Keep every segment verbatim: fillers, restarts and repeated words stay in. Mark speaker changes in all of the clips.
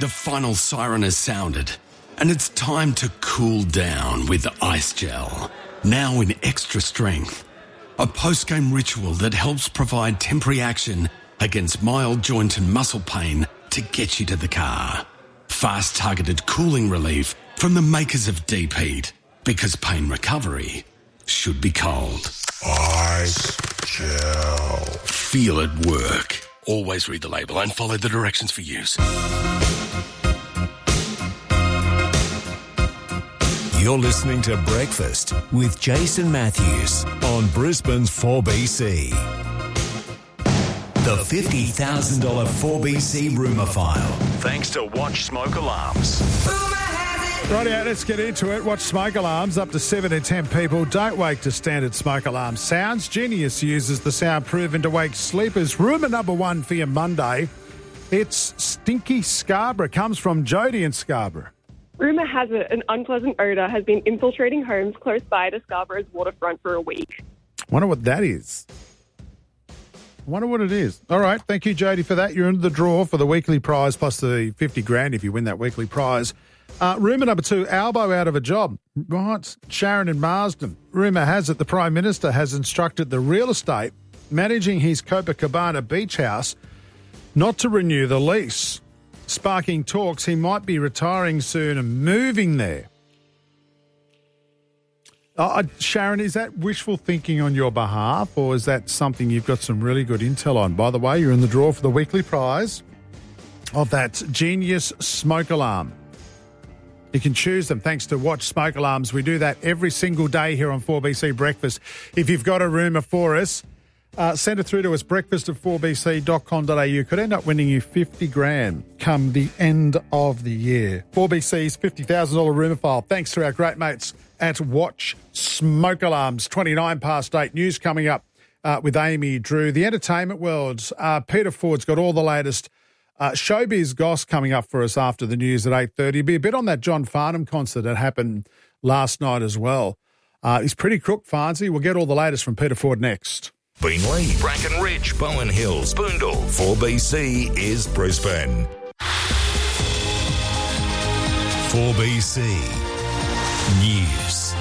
Speaker 1: The final siren has sounded, and it's time to cool down with Ice Gel. Now in extra strength. A post-game ritual that helps provide temporary action against mild joint and muscle pain to get you to the car. Fast targeted cooling relief from the makers of Deep Heat, because pain recovery should be cold.
Speaker 2: Ice Gel.
Speaker 1: Feel it work. Always read the label and follow the directions for use.
Speaker 3: You're listening to Breakfast with Jason Matthews on Brisbane's four B C. The fifty thousand dollars four B C rumour file. Thanks to Watch Smoke Alarms.
Speaker 4: Rightio, let's get into it. Watch smoke alarms. Up to seven in ten people don't wake to standard smoke alarm sounds. Genius uses the sound proven to wake sleepers. Rumour number one for your Monday. It's stinky Scarborough. Comes from Jody in Scarborough.
Speaker 5: Rumour has it an unpleasant odour has been infiltrating homes close by to Scarborough's waterfront for a week.
Speaker 4: Wonder what that is. Wonder what it is. All right, thank you, Jody, for that. You're in the draw for the weekly prize plus the fifty grand if you win that weekly prize. Uh, rumour number two, Albo out of a job. Right, Sharon in Marsden. Rumour has it the Prime Minister has instructed the real estate managing his Copacabana beach house not to renew the lease, sparking talks he might be retiring soon and moving there. Uh, Sharon, is that wishful thinking on your behalf, or is that something you've got some really good intel on? By the way, you're in the draw for the weekly prize of that Genius smoke alarm. You can choose them thanks to Watch Smoke Alarms. We do that every single day here on four B C Breakfast. If you've got a rumour for us, uh, send it through to us, breakfast at four b c dot com dot a u. Could end up winning you fifty grand come the end of the year. four B C's fifty thousand dollars rumour file. Thanks to our great mates at Watch Smoke Alarms. twenty-nine past eight. News coming up uh, with Amy Drew. The entertainment world. Uh, Peter Ford's got all the latest uh, showbiz goss coming up for us after the news at eight thirty. Be a bit on that John Farnham concert that happened last night as well. Uh, he's pretty crook, Farnsey. We'll get all the latest from Peter Ford next.
Speaker 3: Beenleigh, Brackenridge, Bowen Hills, Boondall. four B C is Brisbane. four B C News.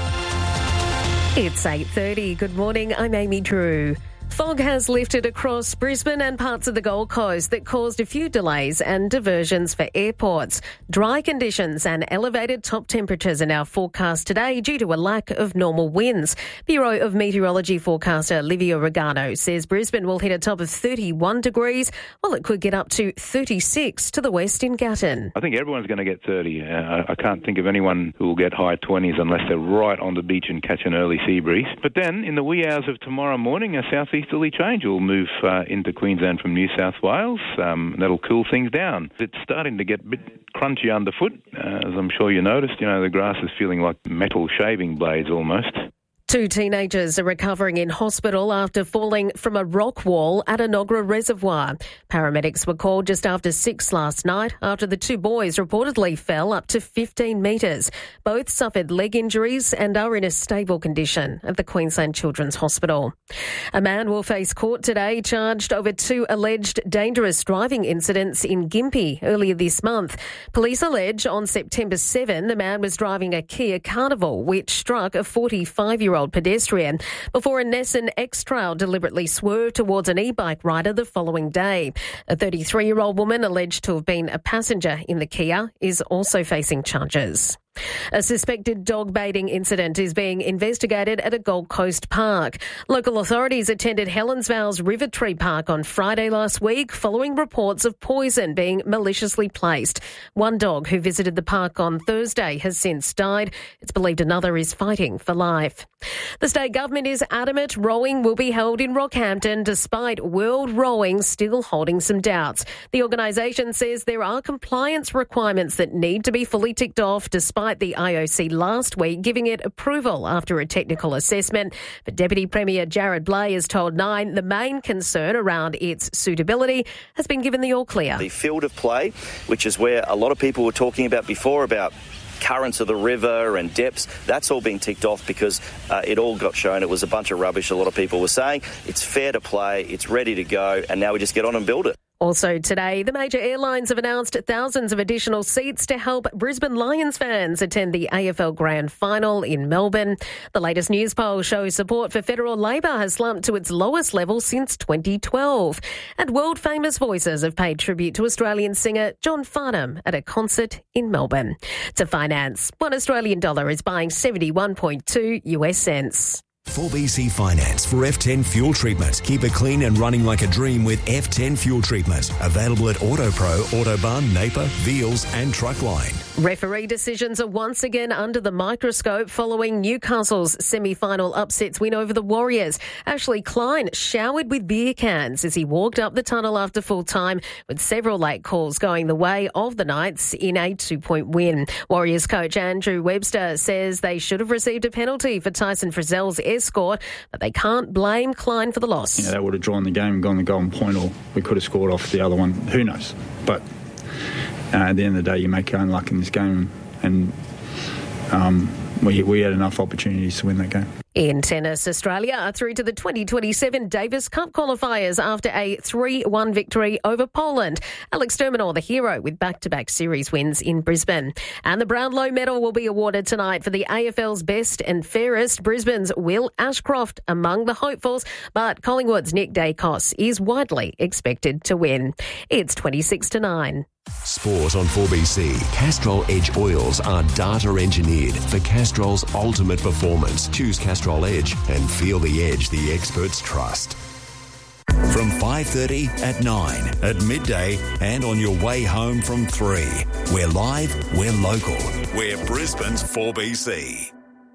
Speaker 6: It's eight thirty. Good morning. I'm Amy Drew. Fog has lifted across Brisbane and parts of the Gold Coast that caused a few delays and diversions for airports. Dry conditions and elevated top temperatures are now forecast today due to a lack of normal winds. Bureau of Meteorology forecaster Livia Regano says Brisbane will hit a top of thirty-one degrees, while it could get up to thirty-six to the west in Gatton.
Speaker 7: I think everyone's going to get thirty. Uh, I can't think of anyone who will get high twenties unless they're right on the beach and catch an early sea breeze. But then, in the wee hours of tomorrow morning, a southeast easterly change will move uh, into Queensland from New South Wales. Um, that'll cool things down. It's starting to get a bit crunchy underfoot, uh, as I'm sure you noticed. You know, the grass is feeling like metal shaving blades almost.
Speaker 6: Two teenagers are recovering in hospital after falling from a rock wall at Enoggera Reservoir. Paramedics were called just after six last night after the two boys reportedly fell up to fifteen metres. Both suffered leg injuries and are in a stable condition at the Queensland Children's Hospital. A man will face court today charged over two alleged dangerous driving incidents in Gympie earlier this month. Police allege on September seventh a man was driving a Kia Carnival which struck a forty-five-year-old pedestrian before a Nissan X-Trail deliberately swerved towards an e-bike rider the following day. A thirty-three-year-old woman alleged to have been a passenger in the Kia is also facing charges. A suspected dog baiting incident is being investigated at a Gold Coast park. Local authorities attended Helensvale's River Tree Park on Friday last week following reports of poison being maliciously placed. One dog who visited the park on Thursday has since died. It's believed another is fighting for life. The state government is adamant rowing will be held in Rockhampton despite World Rowing still holding some doubts. The organisation says there are compliance requirements that need to be fully ticked off despite the I O C last week giving it approval after a technical assessment. But Deputy Premier Jared Blay has told Nine the main concern around its suitability has been given the all-clear.
Speaker 8: The field of play, which is where a lot of people were talking about before, about currents of the river and depths, that's all been ticked off because uh, it all got shown it was a bunch of rubbish. A lot of people were saying it's fair to play, it's ready to go, and now we just get on and build it.
Speaker 6: Also today, the major airlines have announced thousands of additional seats to help Brisbane Lions fans attend the A F L Grand Final in Melbourne. The latest news poll shows support for federal Labor has slumped to its lowest level since twenty twelve. And world-famous voices have paid tribute to Australian singer John Farnham at a concert in Melbourne. To finance, one Australian dollar is buying seventy-one point two US cents.
Speaker 3: four B C Finance for F ten fuel treatment. Keep it clean and running like a dream with F ten fuel treatment. Available at AutoPro, Autobahn, Napier, Veals and Truckline.
Speaker 6: Referee decisions are once again under the microscope following Newcastle's semi-final upsets win over the Warriors. Ashley Klein showered with beer cans as he walked up the tunnel after full time, with several late calls going the way of the Knights in a two-point win. Warriors coach Andrew Webster says they should have received a penalty for Tyson Frizzell's escort, but they can't blame Klein for the loss.
Speaker 9: You know, they would have drawn the game and gone the golden point, or we could have scored off the other one. Who knows? But uh, at the end of the day, you make your own luck in this game, and um, we, we had enough opportunities to win that game.
Speaker 6: In tennis, Australia are through to the twenty twenty-seven Davis Cup qualifiers after a three one victory over Poland. Alex de Minaur, the hero, with back-to-back series wins in Brisbane. And the Brownlow medal will be awarded tonight for the A F L's best and fairest. Brisbane's Will Ashcroft among the hopefuls, but Collingwood's Nick Dacos is widely expected to win. It's twenty-six to nine.
Speaker 3: Sport on four B C. Castrol Edge oils are data engineered for Castrol's ultimate performance. Choose Castrol Edge and feel the edge the experts trust. From five thirty at nine, at midday and on your way home from three. We're live, we're local. We're Brisbane's four B C.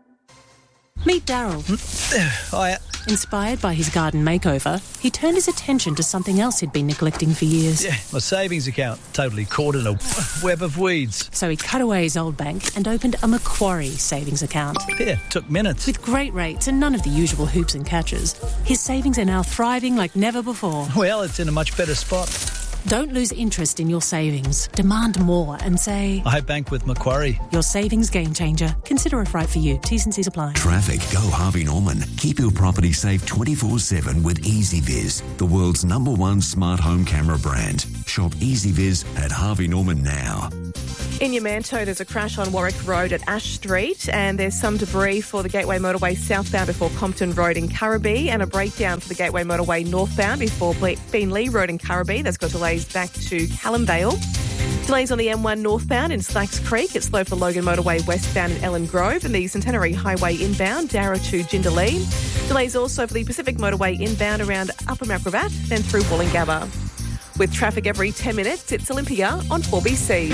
Speaker 10: Meet Daryl.
Speaker 11: Hiya.
Speaker 10: Inspired by his garden makeover, he turned his attention to something else he'd been neglecting for years.
Speaker 11: Yeah, my savings account. Totally caught in a web of weeds.
Speaker 10: So he cut away his old bank and opened a Macquarie savings account.
Speaker 11: Yeah, took minutes.
Speaker 10: With great rates and none of the usual hoops and catches, his savings are now thriving like never before.
Speaker 11: Well, it's in a much better spot.
Speaker 10: Don't lose interest in your savings. Demand more and say,
Speaker 11: I bank with Macquarie.
Speaker 10: Your savings game changer. Consider if right for you. T's and C's apply.
Speaker 3: Traffic, go Harvey Norman. Keep your property safe twenty-four seven with EasyViz, the world's number one smart home camera brand. Shop EasyViz at Harvey Norman now.
Speaker 12: In Yamanto, there's a crash on Warwick Road at Ash Street, and there's some debris for the Gateway Motorway southbound before Compton Road in Currabee, and a breakdown for the Gateway Motorway northbound before Beenleigh Road in Currabee. That's got delays back to Callumvale. Delays on the M one northbound in Slacks Creek. It's slow for Logan Motorway westbound in Ellen Grove, and the Centenary Highway inbound, Darra to Jindalee. Delays also for the Pacific Motorway inbound around Upper Macrobat, then through Wollongabba. With traffic every ten minutes, it's Olympia on four B C.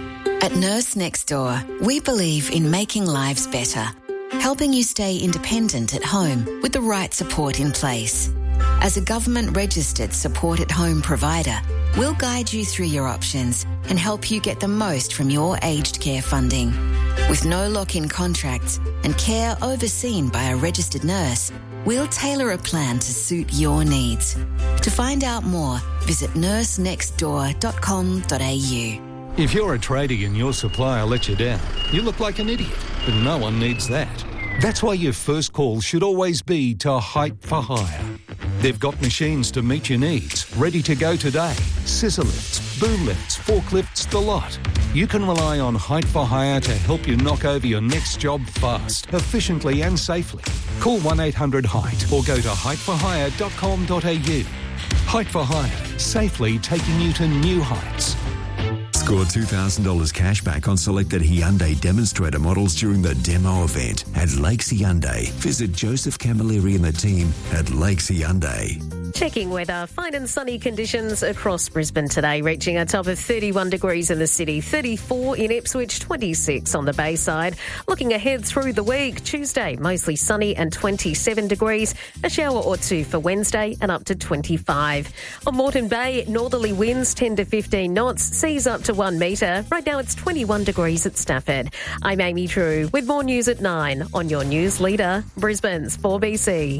Speaker 13: At Nurse Next Door, we believe in making lives better, helping you stay independent at home with the right support in place. As a government-registered support-at-home provider, we'll guide you through your options and help you get the most from your aged care funding. With no lock-in contracts and care overseen by a registered nurse, we'll tailor a plan to suit your needs. To find out more, visit nurse next door dot com dot a u.
Speaker 14: If you're a tradie and your supplier lets you down, you look like an idiot, but no one needs that. That's why your first call should always be to Height for Hire. They've got machines to meet your needs, ready to go today. Scissor lifts, boom lifts, forklifts, the lot. You can rely on Height for Hire to help you knock over your next job fast, efficiently and safely. Call one eight hundred height or go to height for hire dot com dot a u. Height for Hire, safely taking you to new heights.
Speaker 3: Score two thousand dollars cash back on selected Hyundai demonstrator models during the demo event at Lakes Hyundai. Visit Joseph Camilleri and the team at Lakes Hyundai.
Speaker 6: Checking weather, fine and sunny conditions across Brisbane today, reaching a top of thirty-one degrees in the city, thirty-four in Ipswich, twenty-six on the Bayside. Looking ahead through the week, Tuesday, mostly sunny and twenty-seven degrees, a shower or two for Wednesday and up to twenty-five. On Moreton Bay, northerly winds ten to fifteen knots, seas up to one metre. Right now it's twenty-one degrees at Stafford. I'm Amy Drew with more news at nine on your news leader, Brisbane's four B C.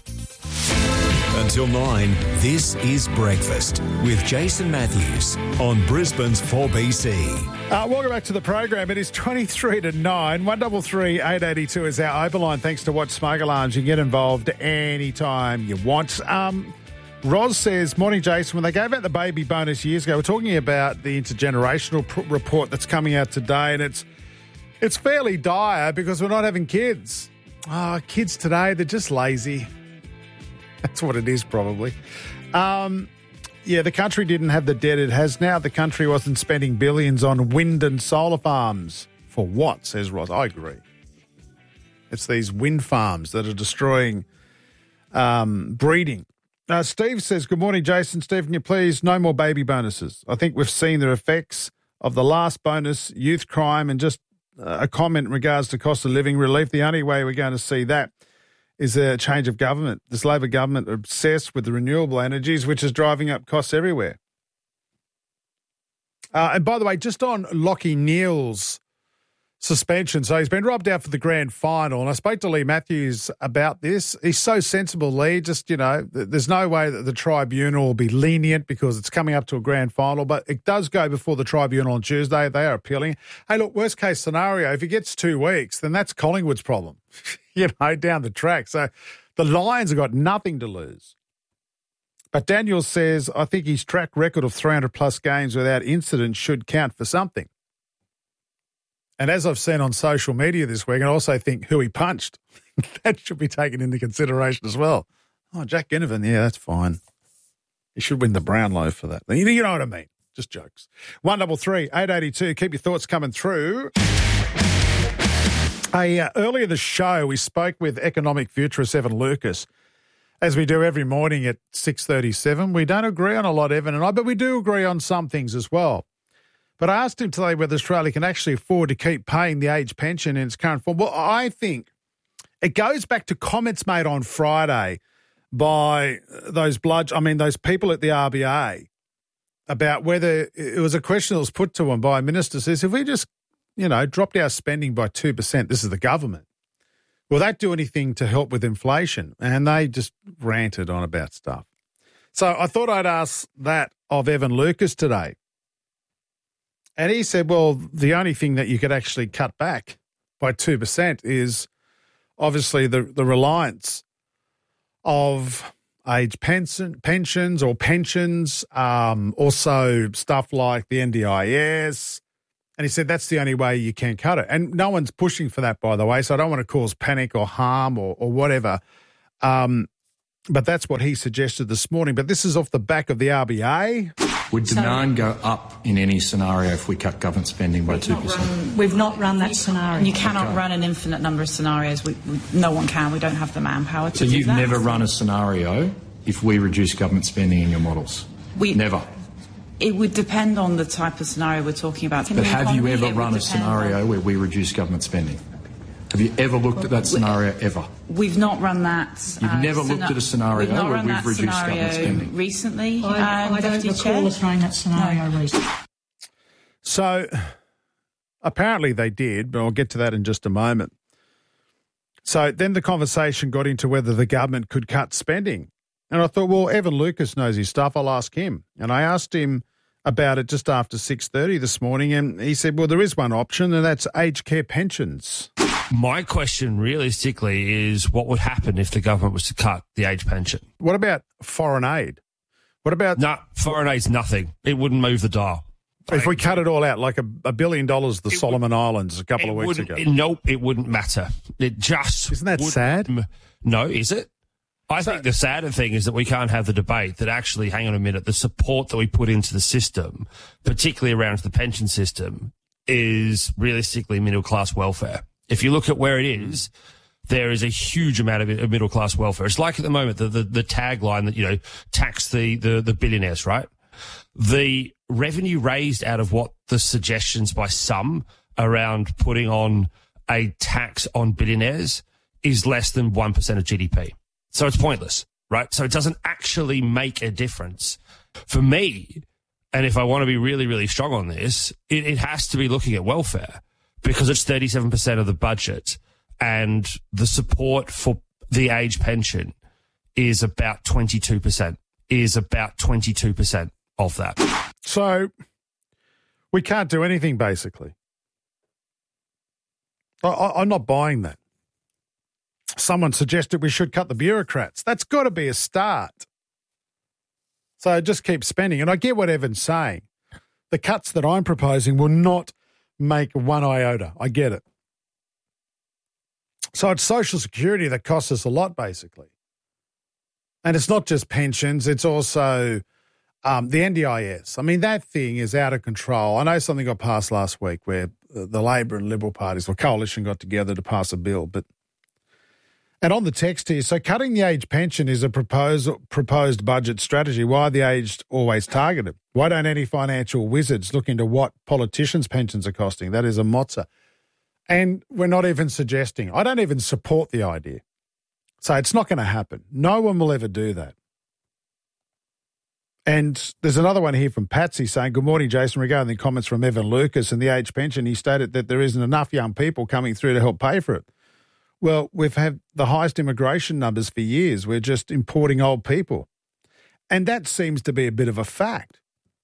Speaker 3: Until nine, this is Breakfast with Jason Matthews on Brisbane's four B C.
Speaker 4: Uh, welcome back to the program. It is twenty-three to nine. one three three, eight eight two is our overline. Thanks to Watch Smoke Alarms. You can get involved anytime you want. Um, Roz says, morning, Jason. When they gave out the baby bonus years ago, we're talking about the intergenerational pr- report that's coming out today, and it's it's fairly dire because we're not having kids. Oh, kids today, they're just lazy. That's what it is, probably. Um, yeah, the country didn't have the debt it has now. The country wasn't spending billions on wind and solar farms. For what, says Roz? I agree. It's these wind farms that are destroying um, breeding. Uh, Steve says, good morning, Jason. Steve, can you please, no more baby bonuses. I think we've seen the effects of the last bonus, youth crime, and just uh, a comment in regards to cost of living relief. The only way we're going to see that is a change of government. This Labor government are obsessed with the renewable energies, which is driving up costs everywhere. Uh, and by the way, just on Lachie Neale's suspension. So he's been robbed out for the grand final. And I spoke to Lee Matthews about this. He's so sensible, Lee. Just, you know, there's no way that the tribunal will be lenient because it's coming up to a grand final, but it does go before the tribunal on Tuesday. They are appealing. Hey, look, worst case scenario, if he gets two weeks, then that's Collingwood's problem, you know, down the track. So the Lions have got nothing to lose. But Daniel says, I think his track record of three hundred plus games without incident should count for something. And as I've seen on social media this week, I also think who he punched, that should be taken into consideration as well. Oh, Jack Ginnivan, yeah, that's fine. He should win the Brownlow for that. You know what I mean? Just jokes. one double three, eight eighty-two. Keep your thoughts coming through. Hey, uh, earlier in the show, we spoke with economic futurist Evan Lucas, as we do every morning at six thirty-seven. We don't agree on a lot, Evan and I, but we do agree on some things as well. But I asked him today whether Australia can actually afford to keep paying the age pension in its current form. Well, I think it goes back to comments made on Friday by those blood, I mean, those people at the R B A about whether it was a question that was put to them by a minister says, if we just, you know, dropped our spending by two percent, this is the government, will that do anything to help with inflation? And they just ranted on about stuff. So I thought I'd ask that of Evan Lucas today. And he said, well, the only thing that you could actually cut back by two percent is obviously the, the reliance of age pension, pensions or pensions, um, also stuff like the N D I S. And he said that's the only way you can cut it. And no one's pushing for that, by the way, so I don't want to cause panic or harm or, or whatever. Um, but that's what he suggested this morning. But this is off the back of the R B A.
Speaker 15: Would demand go up in any scenario if we cut government spending by two percent?
Speaker 16: We've not run that scenario.
Speaker 17: You cannot
Speaker 15: Okay.
Speaker 17: run an infinite number of scenarios. We, we, no one can. We don't have the manpower to
Speaker 15: So
Speaker 17: do
Speaker 15: you've
Speaker 17: that.
Speaker 15: never run a scenario if we reduce government spending in your models?
Speaker 17: We-
Speaker 15: Never.
Speaker 17: It would depend on the type of scenario we're talking about. In
Speaker 15: But
Speaker 17: the
Speaker 15: have you
Speaker 17: economy,
Speaker 15: ever
Speaker 17: it would
Speaker 15: run a
Speaker 17: depend
Speaker 15: scenario
Speaker 17: on-
Speaker 15: where we reduce government spending? Have you ever looked at that scenario ever?
Speaker 17: We've not run that.
Speaker 15: You've
Speaker 17: uh,
Speaker 15: never looked
Speaker 17: scena-
Speaker 15: at a scenario
Speaker 17: we've not
Speaker 15: where
Speaker 17: run
Speaker 15: we've
Speaker 17: that
Speaker 15: reduced government
Speaker 17: scenario
Speaker 15: spending.
Speaker 17: recently.
Speaker 16: I,
Speaker 17: um,
Speaker 16: I don't
Speaker 17: Deputy
Speaker 16: recall
Speaker 17: Chair.
Speaker 16: us running that scenario recently.
Speaker 4: So apparently they did, but I'll get to that in just a moment. So then the conversation got into whether the government could cut spending. And I thought, well, Evan Lucas knows his stuff. I'll ask him. And I asked him about it just after six thirty this morning, and he said, well, there is one option, and that's aged care pensions.
Speaker 18: My question realistically is what would happen if the government was to cut the age pension?
Speaker 4: What about foreign aid? What about...
Speaker 18: No, foreign aid's nothing. It wouldn't move the dial.
Speaker 4: If we cut it all out, like a, a billion dollars, the Solomon Islands a couple
Speaker 18: It
Speaker 4: of weeks
Speaker 18: wouldn't-
Speaker 4: ago.
Speaker 18: it- nope, it wouldn't matter. It just...
Speaker 4: Isn't that
Speaker 18: wouldn't
Speaker 4: sad?
Speaker 18: m- No, is it? I think the sadder thing is that we can't have the debate that actually, hang on a minute, the support that we put into the system, particularly around the pension system, is realistically middle-class welfare. If you look at where it is, there is a huge amount of of middle-class welfare. It's like at the moment, the, the, the tagline that, you know, tax the, the, the billionaires, right? The revenue raised out of what the suggestions by some around putting on a tax on billionaires is less than one percent of G D P. So it's pointless, right? So it doesn't actually make a difference. For me, and if I want to be really, really strong on this, it, it has to be looking at welfare because it's thirty-seven percent of the budget and the support for the age pension is about twenty-two percent, is about twenty-two percent of that.
Speaker 4: So we can't do anything, basically. I, I, I'm not buying that. Someone suggested we should cut the bureaucrats. That's got to be a start. So just keep spending. And I get what Evan's saying. The cuts that I'm proposing will not make one iota. I get it. So it's Social Security that costs us a lot, basically. And it's not just pensions, it's also um, the N D I S. I mean, that thing is out of control. I know something got passed last week where the Labor and Liberal parties, or coalition, got together to pass a bill. But and on the text here, so cutting the age pension is a proposed, proposed budget strategy. Why are the aged always targeted? Why don't any financial wizards look into what politicians' pensions are costing? That is a mozza. And we're not even suggesting. I don't even support the idea. So it's not going to happen. No one will ever do that. And there's another one here from Patsy saying, good morning, Jason. Regarding the comments from Evan Lucas and the age pension, he stated that there isn't enough young people coming through to help pay for it. Well, we've had the highest immigration numbers for years. We're just importing old people. And that seems to be a bit of a fact.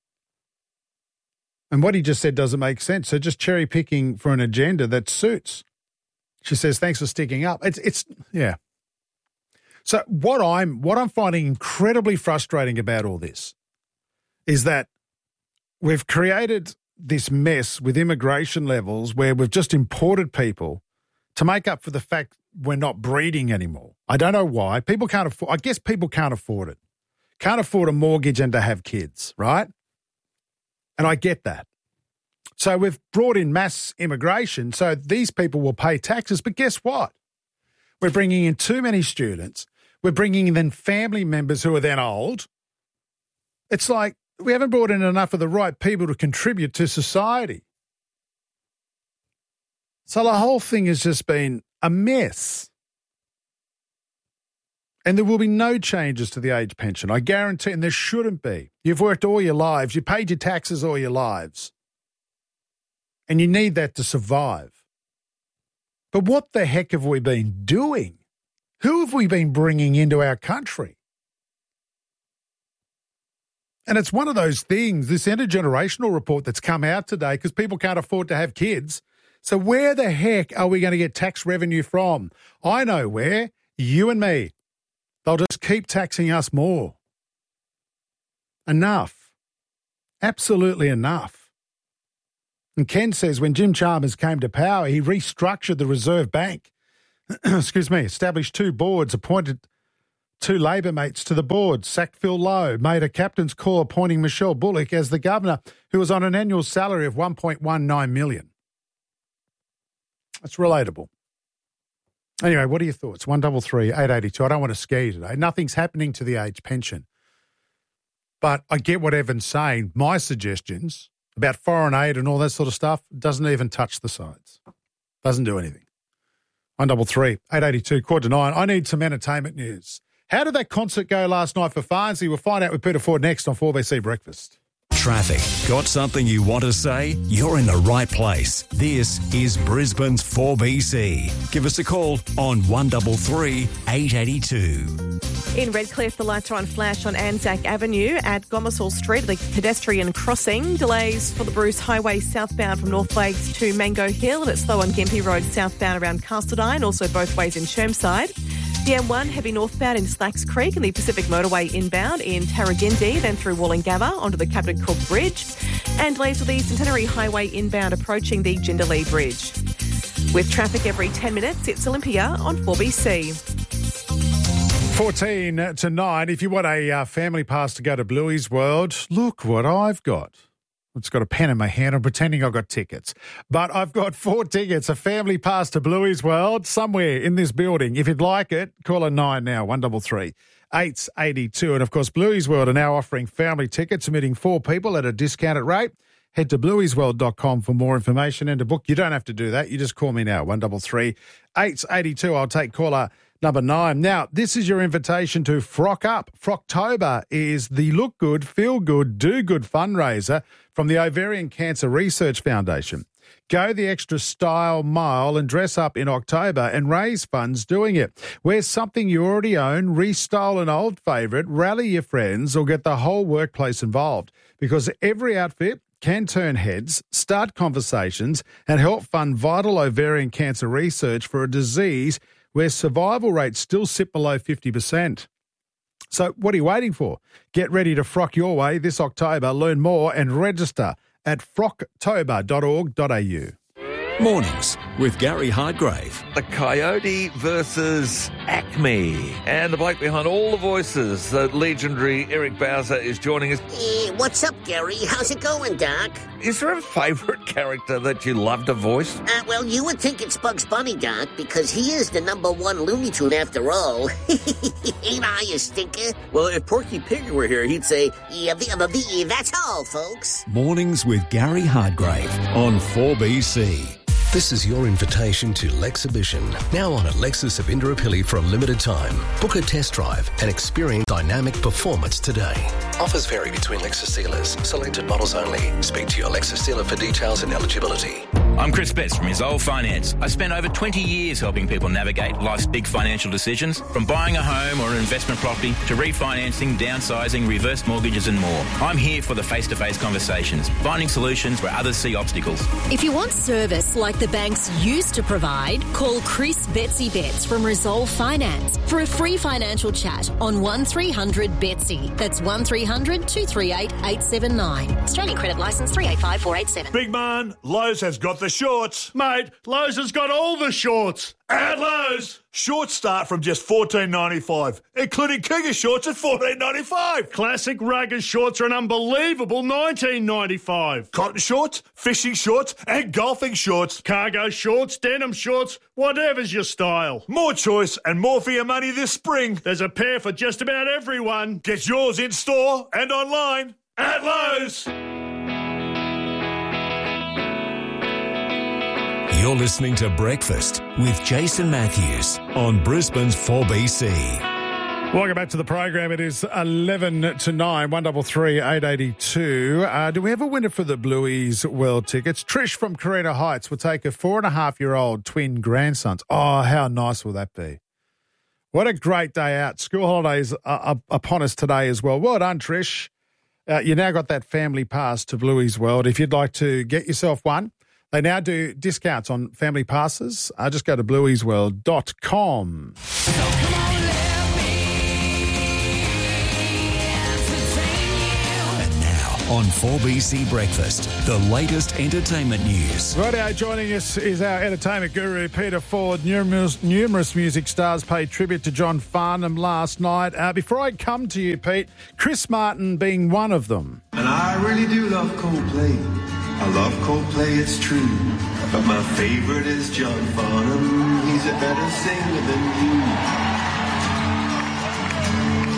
Speaker 4: And what he just said doesn't make sense. So just cherry picking for an agenda that suits. She says, thanks for sticking up. It's, it's, yeah. So what I'm what I'm finding incredibly frustrating about all this is that we've created this mess with immigration levels where we've just imported people to make up for the fact we're not breeding anymore. I don't know why. People can't afford, I guess people can't afford it. Can't afford a mortgage and to have kids, right? And I get that. So we've brought in mass immigration so these people will pay taxes. But guess what? We're bringing in too many students. We're bringing in then family members who are then old. It's like we haven't brought in enough of the right people to contribute to society. So the whole thing has just been a mess. And there will be no changes to the age pension. I guarantee, and there shouldn't be. You've worked all your lives. You paid your taxes all your lives. And you need that to survive. But what the heck have we been doing? Who have we been bringing into our country? And it's one of those things, this intergenerational report that's come out today, because people can't afford to have kids. So where the heck are we going to get tax revenue from? I know where. You and me. They'll just keep taxing us more. Enough. Absolutely enough. And Ken says when Jim Chalmers came to power, he restructured the Reserve Bank. Excuse me, established two boards, appointed two Labor mates to the board, sacked Phil Lowe, made a captain's call appointing Michelle Bullock as the governor, who was on an annual salary of one point one nine million dollars. That's relatable. Anyway, what are your thoughts? one three three, eight eight two. I don't want to scare you today. Nothing's happening to the age pension. But I get what Evan's saying. My suggestions about foreign aid and all that sort of stuff doesn't even touch the sides. Doesn't do anything. one three three, eight eight two, quarter to nine. I need some entertainment news. How did that concert go last night for Farnsey? We'll find out with Peter Ford next on four B C Breakfast.
Speaker 3: Traffic. Got something you want to say? You're in the right place. This is Brisbane's four B C. Give us a call on one three three, eight eight two.
Speaker 12: In Redcliffe, the lights are on flash on Anzac Avenue at Gomersall Street, the pedestrian crossing. Delays for the Bruce Highway southbound from North Lakes to Mango Hill, and it's slow on Gympie Road southbound around Castledine, also both ways in Chermside. The M one heavy northbound in Slacks Creek and the Pacific Motorway inbound in Tarragindi, then through Wollongabba onto the Captain Cook Bridge. And delays for the Centenary Highway inbound approaching the Jindalee Bridge. With traffic every ten minutes, it's Olympia on four B C.
Speaker 4: fourteen to nine. If you want a uh, family pass to go to Bluey's World, look what I've got. It's got a pen in my hand. I'm pretending I've got tickets. But I've got four tickets, a family pass to Bluey's World somewhere in this building. If you'd like it, call a nine now, one three three, eight eight two. And, of course, Bluey's World are now offering family tickets, admitting four people at a discounted rate. Head to blueys world dot com for more information and to book. You don't have to do that. You just call me now, one three three, eight eight two. I'll take caller number nine. Now, this is your invitation to Frock Up. Frocktober is the look good, feel good, do good fundraiser from the Ovarian Cancer Research Foundation. Go the extra style mile and dress up in October and raise funds doing it. Wear something you already own, restyle an old favourite, rally your friends, or get the whole workplace involved, because every outfit can turn heads, start conversations, and help fund vital ovarian cancer research for a disease where survival rates still sit below fifty percent. So what are you waiting for? Get ready to frock your way this October. Learn more and register at frocktober dot org dot a u.
Speaker 19: Mornings with Gary Hardgrave.
Speaker 20: The Coyote versus Acme. And the bloke behind all the voices, the legendary Eric Bowser, is joining us.
Speaker 21: Hey, what's up, Gary? How's it going, Doc?
Speaker 20: Is there a favourite character that you love to voice?
Speaker 21: Uh, well, you would think it's Bugs Bunny, Doc, because he is the number one Looney Tune after all. Ain't I a stinker?
Speaker 22: Well, if Porky Pig were here, he'd say,
Speaker 21: Yeah, the, the, the, that's all, folks.
Speaker 19: Mornings with Gary Hardgrave on four B C.
Speaker 23: This is your invitation to Lexhibition, now on at Lexus of Indooroopilly for a limited time. Book a test drive and experience dynamic performance today. Offers vary between Lexus dealers. Selected models only. Speak to your Lexus dealer for details and eligibility.
Speaker 24: I'm Chris Betts from Resolve Finance. I spent over twenty years helping people navigate life's big financial decisions, from buying a home or an investment property to refinancing, downsizing, reverse mortgages and more. I'm here for the face-to-face conversations, finding solutions where others see obstacles.
Speaker 25: If you want service like the banks used to provide, call Chris Betsy Betts from Resolve Finance for a free financial chat on one three hundred Betsy. That's one three hundred two three eight eight seven nine. Australian credit licence three eight five four eight seven.
Speaker 26: Big man, Lowe's has got the shorts. Mate, Lowe's has got all the shorts. At Lowe's, shorts start from just fourteen ninety-five, including Cougar shorts at fourteen ninety-five. Classic rugged shorts are an unbelievable nineteen ninety-five. Cotton shorts, fishing shorts, and golfing shorts. Cargo shorts, denim shorts, whatever's your style. More choice and more for your money this spring. There's a pair for just about everyone. Get yours in store and online at Lowe's.
Speaker 3: You're listening to Breakfast with Jason Matthews on Brisbane's four B C.
Speaker 4: Welcome back to the program. It is eleven to nine, one three three eight eight two. Uh, do we have a winner for the Blueies World Tickets? Trish from Carina Heights will take her four and a half year old twin grandsons. Oh, how nice will that be? What a great day out. School holidays are upon us today as well. Well done, Trish. Uh, you now got that family pass to Blueies World. If you'd like to get yourself one, they now do discounts on family passes. Uh, just go to blueies world dot com.
Speaker 3: And now on four B C Breakfast, the latest entertainment news.
Speaker 4: Radio joining us is our entertainment guru, Peter Ford. Numerous, numerous music stars paid tribute to John Farnham last night. Uh, before I come to you, Pete, Chris Martin being one of them.
Speaker 27: And I really do love Coldplay. I love Coldplay, it's true, but my favourite is John Farnham. He's a better singer than you.